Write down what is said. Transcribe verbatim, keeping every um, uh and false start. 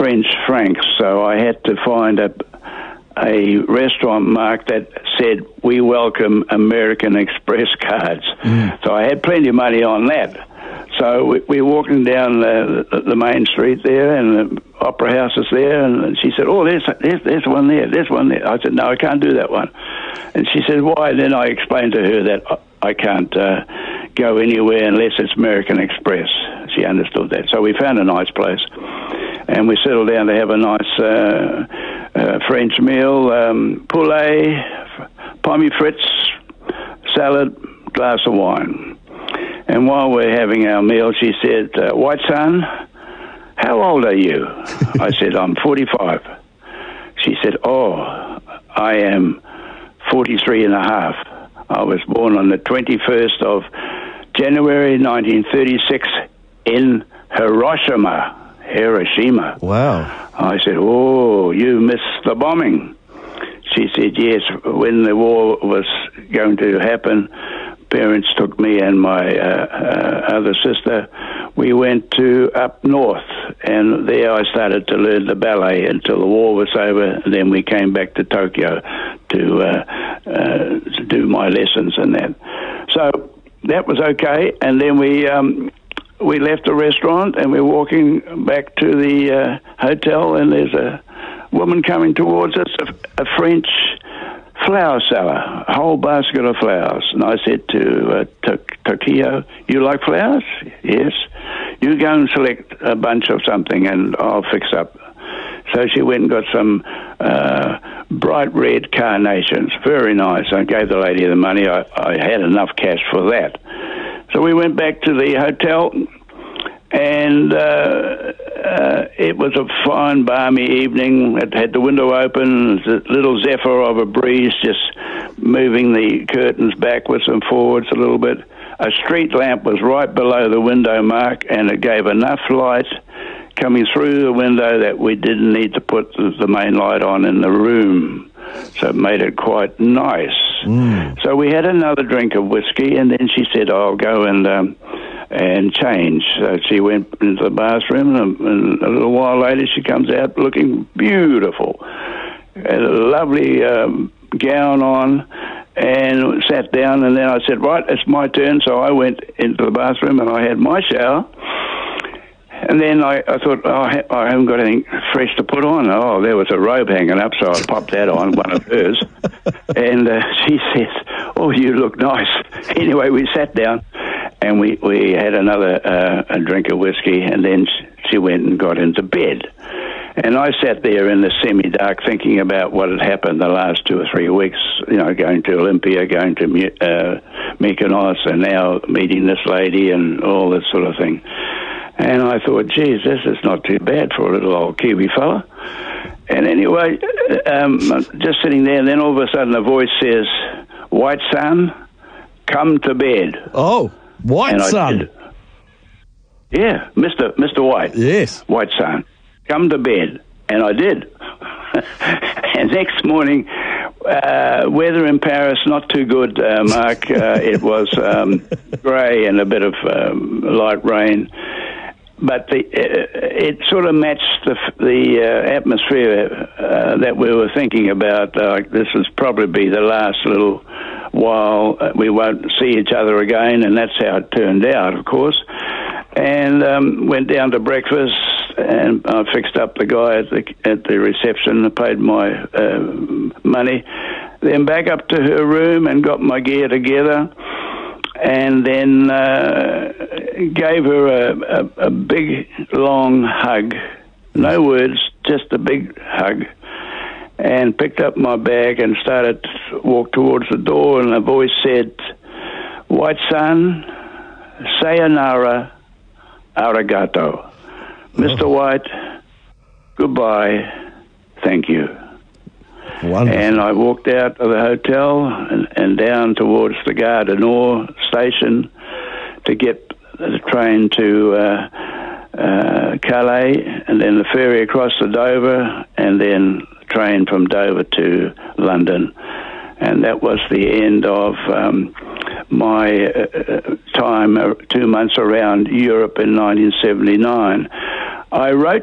French francs, so I had to find a a restaurant mark that said, "We welcome American Express cards." Mm. So I had plenty of money on that. So we, we were walking down the, the main street there, and the Opera House is there, and she said, "Oh, there's, there's there's one there, there's one there." I said, "No, I can't do that one." And she said, "Why?" And then I explained to her that I can't uh, go anywhere unless it's American Express. She understood that. So we found a nice place, and we settled down to have a nice uh, uh, French meal, um, poulet, pommes frites, salad, glass of wine. And while we're having our meal, she said, uh, "White son, how old are you?" I said, "I'm forty-five. She said, "Oh, I am forty-three and a half. I was born on the twenty-first of January, nineteen thirty-six in Hiroshima. Hiroshima." Wow. I said, "Oh, you missed the bombing." She said, "Yes, when the war was going to happen, parents took me and my uh, uh, other sister. We went to up north, and there I started to learn the ballet until the war was over. And then we came back to Tokyo to, uh, uh, to do my lessons and that. So that was okay. And then we um, we left the restaurant, and we're walking back to the uh, hotel, and there's a woman coming towards us, a, a French flower seller, a whole basket of flowers. And I said to uh, Tokyo, "You like flowers?" "Yes." "You go and select a bunch of something and I'll fix up." So she went and got some uh, bright red carnations. Very nice. I gave the lady the money. I, I had enough cash for that. So we went back to the hotel, and uh, uh, it was a fine, balmy evening. It had the window open, a little zephyr of a breeze just moving the curtains backwards and forwards a little bit. A street lamp was right below the window mark, and it gave enough light coming through the window that we didn't need to put the main light on in the room. So it made it quite nice. Mm. So we had another drink of whiskey, and then she said, "I'll go and um, and change." So she went into the bathroom, and, and a little while later she comes out looking beautiful. Had a lovely um, gown on, and sat down, and then I said, "Right, it's my turn." So I went into the bathroom, and I had my shower. And then I, I thought, oh, I haven't got anything fresh to put on. Oh, there was a robe hanging up, so I popped that on, one of hers. And uh, she says, "Oh, you look nice." Anyway, we sat down, and we, we had another uh, a drink of whiskey, and then she went and got into bed. And I sat there in the semi-dark thinking about what had happened the last two or three weeks, you know, going to Olympia, going to uh, Mykonos, and now meeting this lady and all this sort of thing. And I thought, geez, this is not too bad for a little old Kiwi fella. And anyway, um, just sitting there, and then all of a sudden a voice says, "White son, come to bed." Oh, White and son. Did, yeah, Mister Mister White. Yes. White son, come to bed. And I did. And next morning, uh, weather in Paris, not too good, uh, Mark. Uh, it was um, grey and a bit of um, light rain. But the, uh, it sort of matched the, the uh, atmosphere uh, that we were thinking about. Uh, this was probably the last little while uh, we won't see each other again, and that's how it turned out, of course. And um, went down to breakfast, and I fixed up the guy at the, at the reception and paid my uh, money. Then back up to her room and got my gear together. And then uh, gave her a, a, a big, long hug. No words, just a big hug. And picked up my bag and started to walk towards the door, and a voice said, "White son, sayonara, arigato." Oh. "Mister White, goodbye, thank you." Wonderful. And I walked out of the hotel and, and down towards the Gare du Nord station to get the train to uh, uh, Calais, and then the ferry across to Dover, and then the train from Dover to London. And that was the end of um, my uh, time, uh, two months around Europe in nineteen seventy-nine. I wrote